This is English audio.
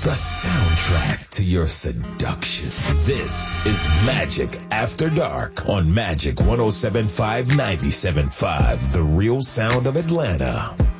the soundtrack to your seduction. This is Magic After Dark on Magic 107.5, 97.5, the real sound of Atlanta.